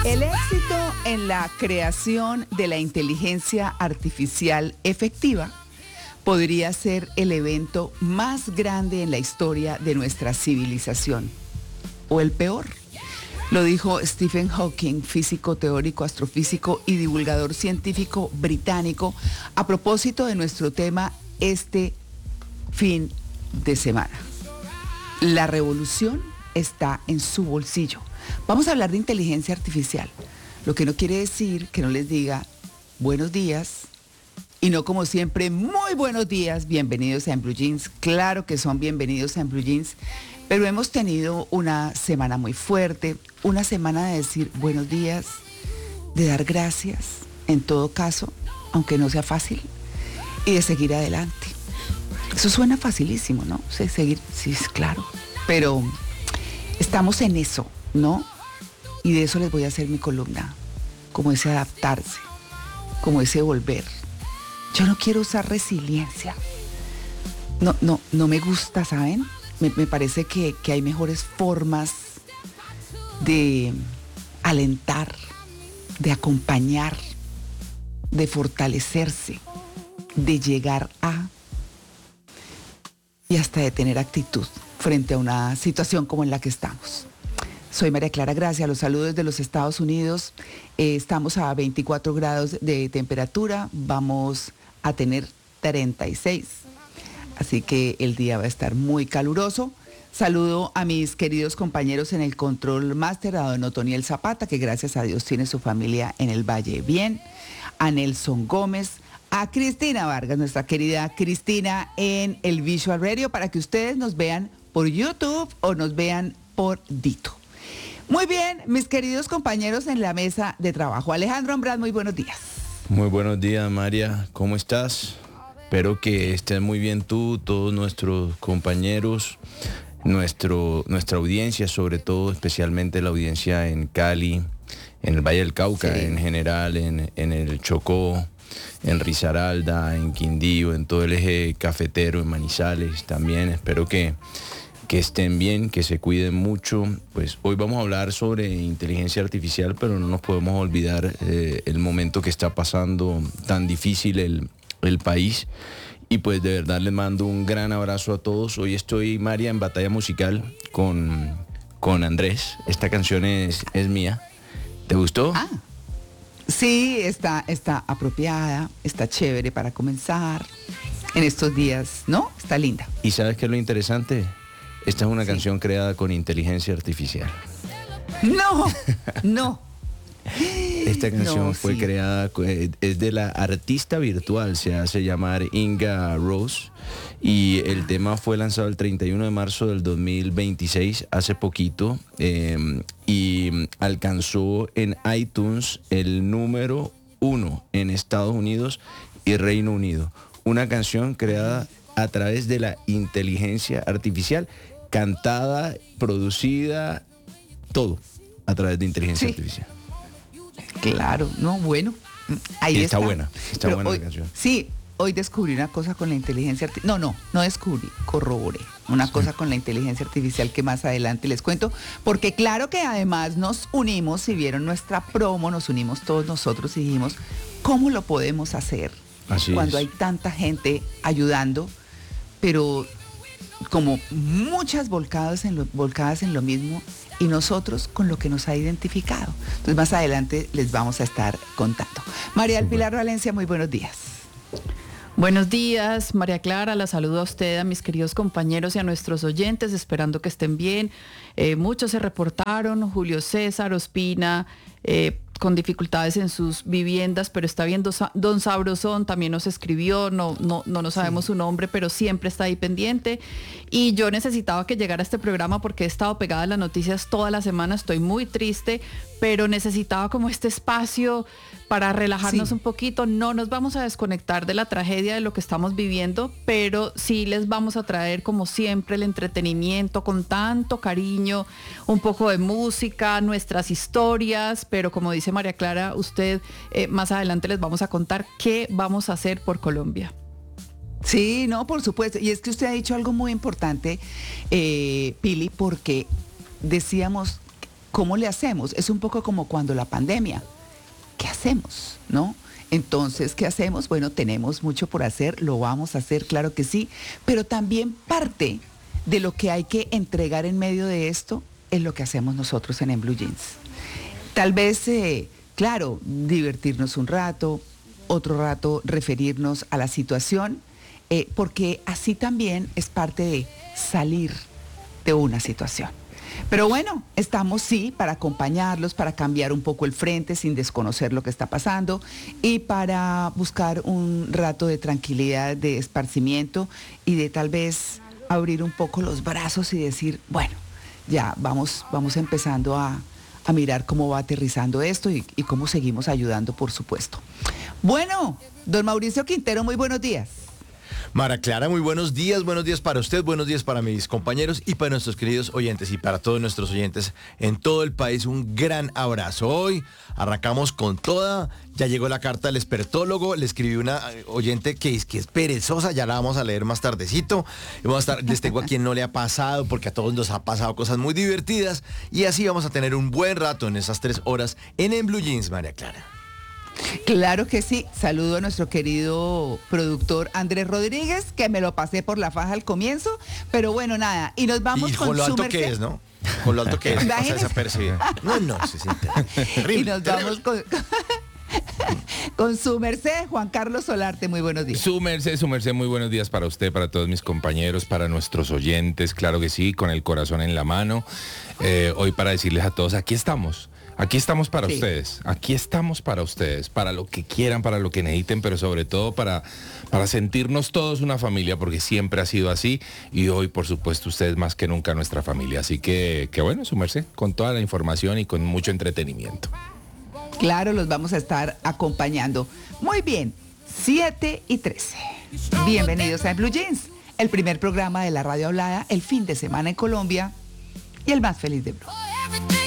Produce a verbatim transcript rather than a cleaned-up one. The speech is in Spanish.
El éxito en la creación de la inteligencia artificial efectiva podría ser el evento más grande en la historia de nuestra civilización, o el peor. Lo dijo Stephen Hawking, físico teórico, astrofísico y divulgador científico británico, a propósito de nuestro tema este fin de semana. La revolución está en su bolsillo. Vamos a hablar de inteligencia artificial, lo que no quiere decir que no les diga buenos días, y no como siempre, muy buenos días, bienvenidos a En Blue Jeans. Claro que son bienvenidos a En Blue Jeans, pero hemos tenido una semana muy fuerte, una semana de decir buenos días, de dar gracias, en todo caso, aunque no sea fácil, y de seguir adelante. Eso suena facilísimo, ¿no? Sí, seguir, sí, claro, pero estamos en eso, ¿no? Y de eso les voy a hacer mi columna, como ese adaptarse, como ese volver. Yo no quiero usar resiliencia. No, no, no me gusta, ¿saben? Me, me parece que, que hay mejores formas de alentar, de acompañar, de fortalecerse, de llegar a y hasta de tener actitud frente a una situación como en la que estamos. Soy María Clara Gracia, los saludos desde los Estados Unidos. Eh, estamos a veinticuatro grados de temperatura, vamos a tener treinta y seis, así que el día va a estar muy caluroso. Saludo a mis queridos compañeros en el Control Master, a don Otoniel Zapata, que gracias a Dios tiene su familia en el Valle bien, a Nelson Gómez, a Cristina Vargas, nuestra querida Cristina, en el Visual Radio, para que ustedes nos vean por YouTube o nos vean por Dito. Muy bien, mis queridos compañeros en la mesa de trabajo. Alejandro Ambrán, muy buenos días. Muy buenos días, María. ¿Cómo estás? Espero que estés muy bien tú, todos nuestros compañeros, nuestro, nuestra audiencia, sobre todo, especialmente la audiencia en Cali, en el Valle del Cauca, sí, en general, en, en el Chocó, en Risaralda, en Quindío, en todo el eje cafetero, en Manizales también. Espero que, que estén bien, que se cuiden mucho. Pues hoy vamos a hablar sobre inteligencia artificial, pero no nos podemos olvidar eh, el momento que está pasando tan difícil el, el país. Y pues de verdad les mando un gran abrazo a todos. Hoy estoy, María, en batalla musical con, con Andrés. Esta canción es, es mía. ¿Te gustó? Ah. Sí, está, está apropiada, está chévere para comenzar en estos días, ¿no? Está linda. ¿Y sabes qué es lo interesante? Esta es una sí. canción creada con inteligencia artificial. No, no. Esta canción no, fue sí. creada, es de la artista virtual, se hace llamar Inga Rose, y el tema fue lanzado el treinta y uno de marzo del dos mil veintiséis, hace poquito, eh, y alcanzó en iTunes el número uno en Estados Unidos y Reino Unido. Una canción creada a través de la inteligencia artificial, cantada, producida, todo a través de inteligencia sí. artificial. Claro, no, bueno, ahí y está. Está buena, está Pero buena hoy, la canción. Sí, hoy descubrí una cosa con la inteligencia artificial. No, no, no descubrí, corroboré una sí. cosa con la inteligencia artificial que más adelante les cuento, porque claro que además nos unimos, si vieron nuestra promo, nos unimos todos nosotros y dijimos, ¿cómo lo podemos hacer? Así cuando es. hay tanta gente ayudando, pero como muchas volcadas en lo, volcadas en lo mismo, y nosotros con lo que nos ha identificado. Entonces más adelante les vamos a estar contando. María del Pilar Valencia, muy buenos días. Buenos días, María Clara, la saludo a usted, a mis queridos compañeros y a nuestros oyentes, esperando que estén bien. Eh, muchos se reportaron, Julio César, Ospina, eh, con dificultades en sus viviendas, pero está bien. Don Sabrosón también nos escribió, no, no, no nos sabemos sí. su nombre, pero siempre está ahí pendiente. Y yo necesitaba que llegara a este programa porque he estado pegada a las noticias toda la semana, estoy muy triste, pero necesitaba como este espacio para relajarnos sí. un poquito. No nos vamos a desconectar de la tragedia de lo que estamos viviendo, pero sí les vamos a traer, como siempre, el entretenimiento con tanto cariño, un poco de música, nuestras historias, pero como dice María Clara, usted eh, más adelante les vamos a contar qué vamos a hacer por Colombia. Sí, no, por supuesto. Y es que usted ha dicho algo muy importante, eh, Pili, porque decíamos, ¿cómo le hacemos? Es un poco como cuando la pandemia. ¿Qué hacemos? ¿No? Entonces, ¿qué hacemos? Bueno, tenemos mucho por hacer, lo vamos a hacer, claro que sí, pero también parte de lo que hay que entregar en medio de esto es lo que hacemos nosotros en En Blue Jeans. Tal vez, eh, claro, divertirnos un rato, otro rato referirnos a la situación, eh, porque así también es parte de salir de una situación. Pero bueno, estamos sí para acompañarlos, para cambiar un poco el frente sin desconocer lo que está pasando y para buscar un rato de tranquilidad, de esparcimiento y de tal vez abrir un poco los brazos y decir, bueno, ya vamos, vamos empezando a, a mirar cómo va aterrizando esto y, y cómo seguimos ayudando, por supuesto. Bueno, don Mauricio Quintero, muy buenos días. Mara Clara, muy buenos días, buenos días para usted, buenos días para mis compañeros y para nuestros queridos oyentes y para todos nuestros oyentes en todo el país. Un gran abrazo. Hoy arrancamos con toda, ya llegó la carta del expertólogo, le escribí una oyente que es, que es perezosa, ya la vamos a leer más tardecito. Y vamos a estar, les tengo a quien no le ha pasado, porque a todos nos ha pasado cosas muy divertidas y así vamos a tener un buen rato en esas tres horas en En Blue Jeans, María Clara. Claro que sí. Saludo a nuestro querido productor Andrés Rodríguez, que me lo pasé por la faja al comienzo, pero bueno, nada. Y nos vamos y con, con lo alto que es, ¿no? Con lo alto que es, pasa desapercibido. No, no, se siente terrible. Y nos vamos con, con su merced, Juan Carlos Solarte. Muy buenos días. Su merced, su merced, muy buenos días para usted, para todos mis compañeros, para nuestros oyentes, claro que sí, con el corazón en la mano. Eh, hoy para decirles a todos, aquí estamos. Aquí estamos para sí. ustedes, aquí estamos para ustedes, para lo que quieran, para lo que necesiten, pero sobre todo para, para sentirnos todos una familia, porque siempre ha sido así y hoy, por supuesto, ustedes más que nunca nuestra familia. Así que, que bueno, su merced, con toda la información y con mucho entretenimiento. Claro, los vamos a estar acompañando. Muy bien, siete y trece. Bienvenidos a Blue Jeans, el primer programa de la radio hablada, el fin de semana en Colombia y el más feliz de Blue.